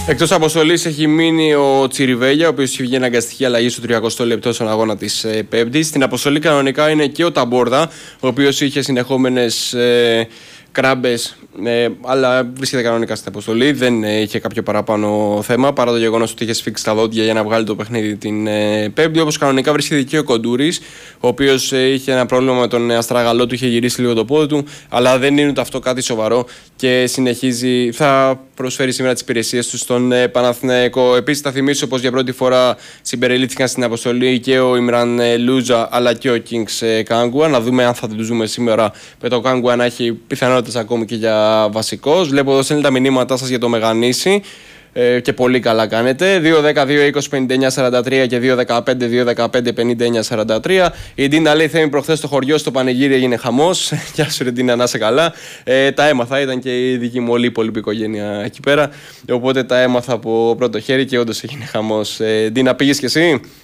Εκτός αποστολής έχει μείνει ο Τσιριβέλια, ο οποίος έχει βγει αναγκαστική αλλαγή στο 30 λεπτό στον αγώνα της Πέμπτης. Στην αποστολή κανονικά είναι και ο Ταμπόρδα, ο οποίος είχε συνεχόμενες κράμπες, αλλά βρίσκεται κανονικά στην αποστολή. Δεν είχε κάποιο παραπάνω θέμα, παρά το γεγονός ότι είχε σφίξει τα δόντια για να βγάλει το παιχνίδι την Πέμπτη. Όπως κανονικά βρίσκεται και ο Κοντούρης, ο οποίος είχε ένα πρόβλημα με τον αστραγαλό του, είχε γυρίσει λίγο το πόδι του, αλλά δεν είναι ούτε αυτό κάτι σοβαρό και συνεχίζει, θα προσφέρει σήμερα τις υπηρεσίες του στον Παναθηναϊκό. Επίσης, θα θυμίσω πως για πρώτη φορά συμπεριλήφθηκαν στην αποστολή και ο Ιμραν Λούζα αλλά και ο Kings Κάγκουα. Να δούμε αν θα τους δούμε σήμερα με το Κάγκουα να έχει πιθανότητες ακόμη και για βασικός. Βλέπω εδώ στέλνει τα μηνύματά σας για το Μεγανήσι. Και πολύ καλά κάνετε. 2-10-2-20-59-43 και 2-15-2-15-59-43. Η Ντίνα λέει: Θέμη, προχθές στο χωριό στο πανηγύρι έγινε χαμός. Γεια σου, ρε Ντίνα, να είσαι καλά. Τα έμαθα, ήταν και η δική μου όλη υπόλοιπη οικογένεια εκεί πέρα. Οπότε τα έμαθα από πρώτο χέρι και όντως έγινε χαμός. Ντίνα, πήγες κι εσύ?